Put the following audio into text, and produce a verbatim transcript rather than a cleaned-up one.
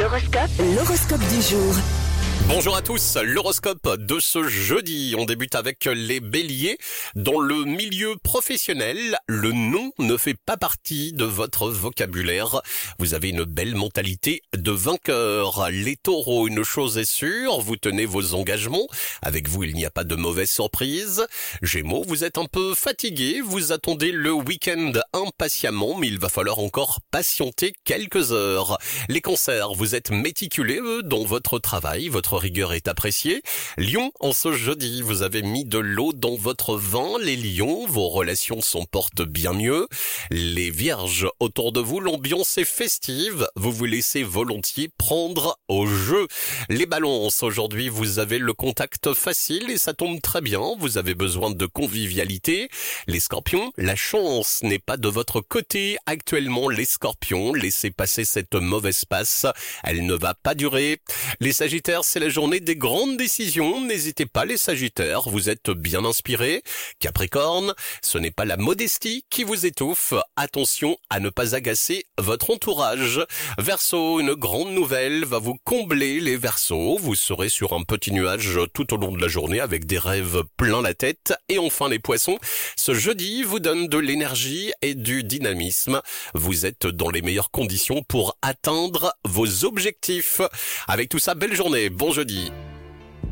L'horoscope, l'horoscope du jour. Bonjour à tous, l'horoscope de ce jeudi. On débute avec les béliers. Dans le milieu professionnel, le non ne fait pas partie de votre vocabulaire. Vous avez une belle mentalité de vainqueur. Les taureaux, une chose est sûre, vous tenez vos engagements. Avec vous, il n'y a pas de mauvaise surprise. Gémeaux, vous êtes un peu fatigué, vous attendez le week-end impatiemment, mais il va falloir encore patienter quelques heures. Les cancers, vous êtes méticuleux dans votre travail, votre rigueur est appréciée. Lion, en ce jeudi, vous avez mis de l'eau dans votre vin. Les lions, vos relations s'en portent bien mieux. Les vierges, autour de vous, l'ambiance est festive. Vous vous laissez volontiers prendre au jeu. Les balances, aujourd'hui, vous avez le contact facile et ça tombe très bien. Vous avez besoin de convivialité. Les scorpions, la chance n'est pas de votre côté. Actuellement, les scorpions, laissez passer cette mauvaise passe. Elle ne va pas durer. Les sagittaires, c'est la journée des grandes décisions. N'hésitez pas les sagittaires, vous êtes bien inspirés. Capricorne, ce n'est pas la modestie qui vous étouffe. Attention à ne pas agacer votre entourage. Verseau, une grande nouvelle va vous combler les Verseaux. Vous serez sur un petit nuage tout au long de la journée avec des rêves plein la tête. Et enfin les poissons, ce jeudi vous donne de l'énergie et du dynamisme. Vous êtes dans les meilleures conditions pour atteindre vos objectifs. Avec tout ça, belle journée, bon jeudi.